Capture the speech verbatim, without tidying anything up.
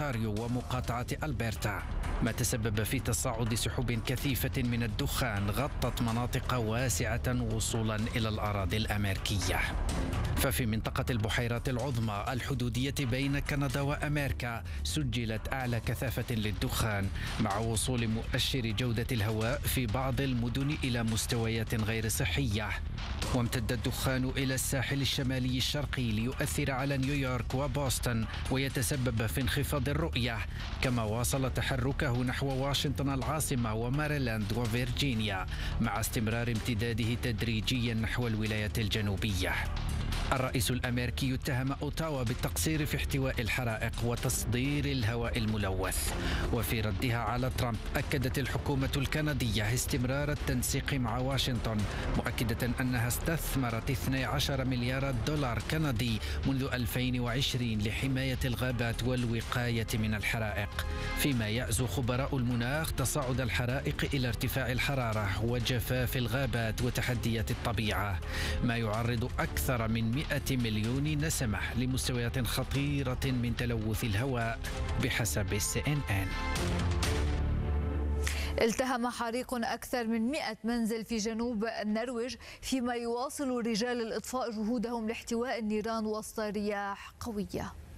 أونتاريو ومقاطعة ألبرتا، ما تسبب في تصاعد سحب كثيفة من الدخان غطت مناطق واسعة وصولا إلى الأراضي الأمريكية. ففي منطقة البحيرات العظمى الحدودية بين كندا وأمريكا سجلت أعلى كثافة للدخان مع وصول مؤشر جودة الهواء في بعض المدن إلى مستويات غير صحية. وامتد الدخان إلى الساحل الشمالي الشرقي ليؤثر على نيويورك وبوسطن ويتسبب في انخفاض الرؤية، كما واصل تحركه نحو واشنطن العاصمة وماريلاند وفيرجينيا مع استمرار امتداده تدريجيا نحو الولايات الجنوبية. الرئيس الأمريكي اتهم أوتاوا بالتقصير في احتواء الحرائق وتصدير الهواء الملوث. وفي ردها على ترامب أكدت الحكومة الكندية استمرار التنسيق مع واشنطن، مؤكدة أنها استثمرت اثني عشر مليار دولار كندي منذ ألفين وعشرين لحماية الغابات والوقاية من الحرائق، فيما يعزو خبراء المناخ تصاعد الحرائق إلى ارتفاع الحرارة وجفاف الغابات وتحديات الطبيعة، ما يعرض أكثر من مئة مليون نسمة لمستويات خطيرة من تلوث الهواء بحسب السي إن إن. التهم حريق أكثر من مئة منزل في جنوب النرويج، فيما يواصل رجال الإطفاء جهودهم لاحتواء النيران وسط رياح قوية.